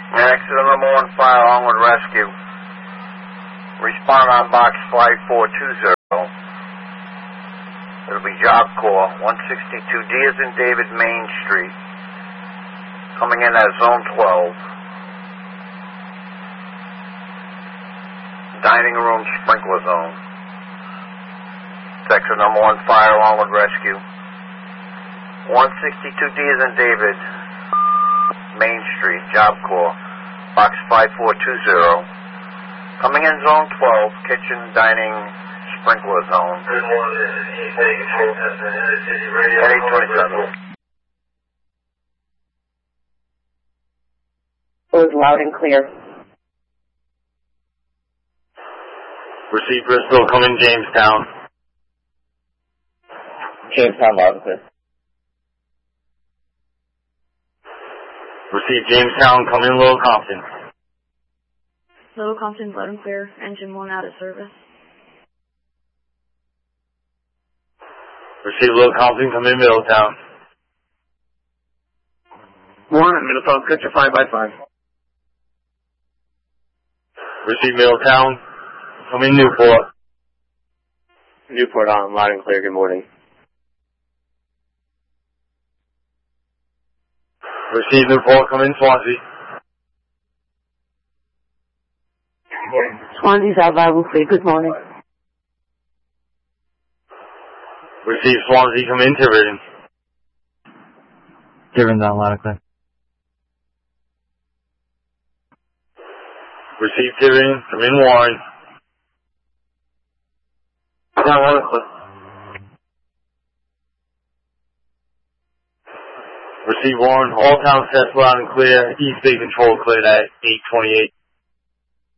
Accident number 1 fire along with rescue. Respond on box 5420. It'll be Job Corps 162 Diaz and David Main Street. Coming in at zone 12. Dining room sprinkler zone. Exit number 1 fire along with rescue. 162 Diaz and David Main Street, Job Corps, box 5420. Coming in zone 12, kitchen, dining, sprinkler zone. At 827. It was loud and clear. Receive Bristol, come in Jamestown. Jamestown, loud and clear. Receive Jamestown, come in Little Compton. Little Compton, loud and clear. Engine 1 out of service. Receive Little Compton, come in Middletown. 1 at Middletown, Sketcher 5x5. Receive Middletown, come in Newport. Newport on, loud and clear, good morning. Receive Newport, come in Swansea. Swansea's out loud and clear, good morning. Receive Swansea, come in Tiverton. Tiverton's on loud and clear. Receive Tiverton, come in Warren. Loud and clear. Receive Warren, all town sets loud and clear. East Bay Control cleared at 828.